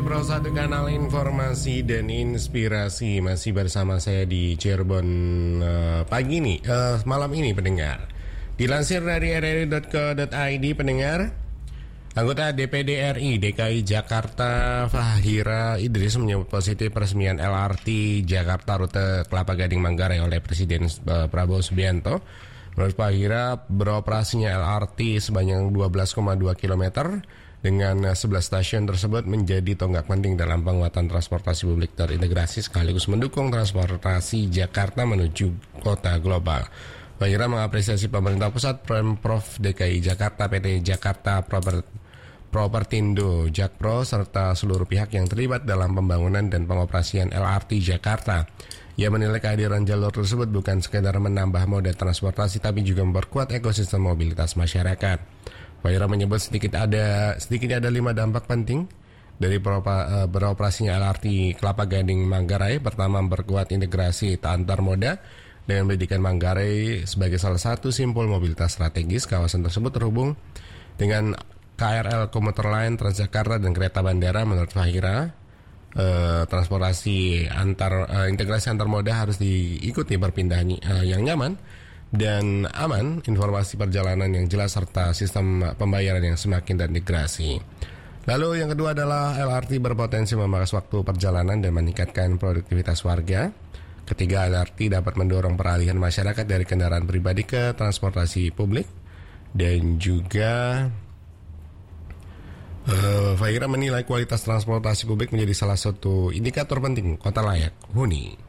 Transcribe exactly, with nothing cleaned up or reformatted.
Pro, satu kanal informasi dan inspirasi. Masih bersama saya di Cirebon uh, pagi ini, uh, malam ini pendengar. Dilansir dari r r i dot co dot i d pendengar, anggota D P D R I D K I Jakarta Fahira Idris menyebut positif peresmian L R T Jakarta rute Kelapa Gading Manggarai oleh Presiden uh, Prabowo Subianto. Menurut Fahira, beroperasinya L R T sebanyak dua belas koma dua kilometer dengan sebelas stasiun tersebut menjadi tonggak penting dalam penguatan transportasi publik terintegrasi sekaligus mendukung transportasi Jakarta menuju kota global. Fahira mengapresiasi pemerintah pusat, Pemprov D K I Jakarta, P T Jakarta Proper, Propertindo, Jakpro, serta seluruh pihak yang terlibat dalam pembangunan dan pengoperasian L R T Jakarta. Ia menilai kehadiran jalur tersebut bukan sekedar menambah moda transportasi tapi juga memperkuat ekosistem mobilitas masyarakat. Fahira menyebut sedikit ada sedikitnya ada lima dampak penting dari beroperasinya L R T Kelapa Gading Manggarai. Pertama, memperkuat integrasi antar moda dengan menjadikan Manggarai sebagai salah satu simpul mobilitas strategis. Kawasan tersebut terhubung dengan K R L komuter lain, Transjakarta, dan kereta bandara. Menurut Fahira, eh, transportasi antar eh, integrasi antar moda harus diikuti perpindahan eh, yang nyaman dan aman, informasi perjalanan yang jelas, serta sistem pembayaran yang semakin terintegrasi. Lalu yang kedua adalah L R T berpotensi memangkas waktu perjalanan dan meningkatkan produktivitas warga. Ketiga, L R T dapat mendorong peralihan masyarakat dari kendaraan pribadi ke transportasi publik. Dan juga uh, Fahira menilai kualitas transportasi publik menjadi salah satu indikator penting kota layak huni.